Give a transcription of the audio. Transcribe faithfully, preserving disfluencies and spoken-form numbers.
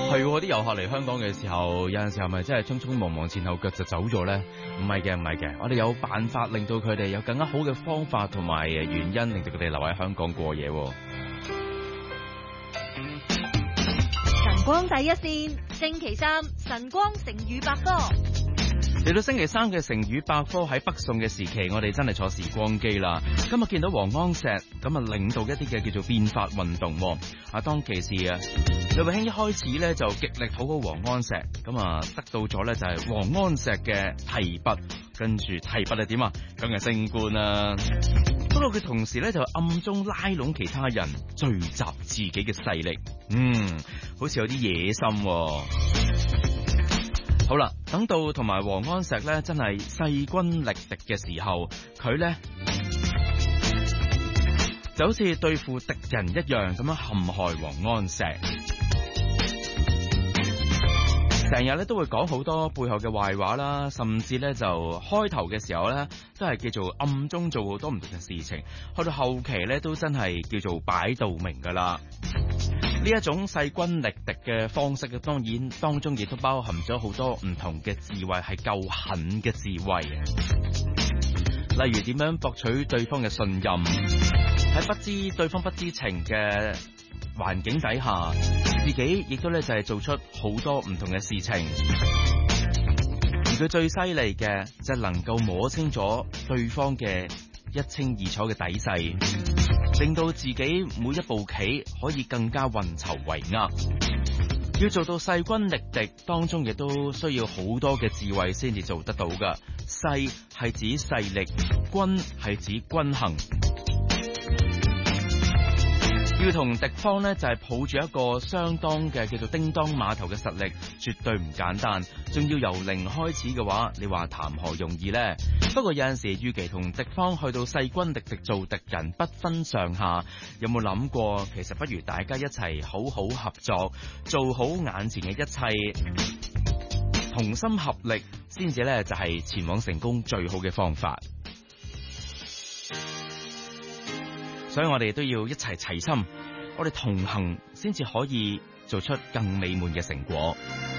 係喎，啲遊客嚟香港嘅時候，有陣時候咪真係匆匆忙忙前後腳就走咗咧？唔係嘅，唔係嘅，我哋有辦法令到佢哋有更加好嘅方法同埋原因，令到佢哋留喺香港過夜。 晨光第一線，星期三晨光成語百科。 嚟到星期三嘅成語百科，喺北宋嘅時期，我哋真係坐時光機啦。今日見到王安石咁啊，領導一啲嘅叫做變法運動。啊，當其時啊，李慧卿一開始咧就極力討好王安石，咁啊得到咗咧就係王安石嘅提拔，跟住提拔係點啊？梗係升官啦。不過佢同時咧就暗中拉攏其他人，聚集自己嘅勢力。嗯，好似有啲野心喎。好啦，等到同埋王安石咧真係勢均力敵嘅時候，佢咧就好似對付敵人一樣咁樣陷害王安石，成日咧都會講好多背後嘅壞話啦，甚至咧就開頭嘅時候咧都係叫做暗中做好多唔同嘅事情，去到後期咧都真係叫做擺到明噶啦。呢一種勢均力敵嘅方式，當然當中亦都包含咗好多唔同嘅智慧，係夠狠嘅智慧。例如點樣博取對方嘅信任，喺不知對方不知情嘅環境底下，自己亦都咧就係做出好多唔同嘅事情。而佢最犀利嘅就係能夠摸清楚對方嘅一清二楚嘅底細，令到自己每一步棋可以更加運籌帷幄。要做到勢均力敵，當中亦都需要好多嘅智慧先至做得到噶。勢係指勢力，均係指均衡。要同敵方呢，就係抱住一個相當嘅叫做叮當碼頭嘅實力，絕對唔簡單。仲要由零開始嘅話，你話談何容易呢？不過有陣時，與其同敵方去到勢均力敵做敵人，不分上下，有冇諗過其實不如大家一齊好好合作，做好眼前嘅一切，同心合力，先至呢就係前往成功最好嘅方法。所以我哋都要一齊齊心，我哋同行先至可以做出更美滿嘅成果。